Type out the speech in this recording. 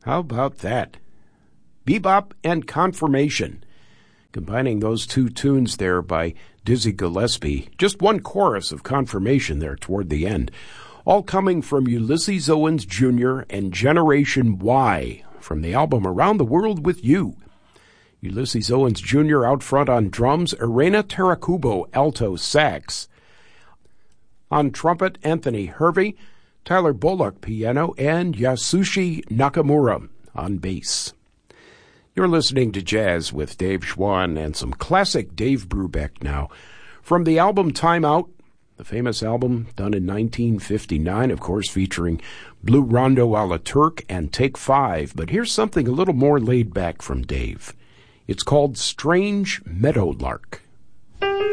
How about that? Bebop and Confirmation. Combining those two tunes there by Dizzy Gillespie. Just one chorus of Confirmation there toward the end. All coming from Ulysses Owens Jr. and Generation Y from the album Around the World with You. Ulysses Owens Jr. out front on drums, Irena Tarakubo alto sax. On trumpet, Anthony Hervey, Tyler Bullock piano, and Yasushi Nakamura on bass. You're listening to Jazz with Dave Schwann and some classic Dave Brubeck now. From the album Time Out, the famous album done in 1959, of course, featuring Blue Rondo a la Turk and Take 5. But here's something a little more laid back from Dave. It's called Strange Meadowlark.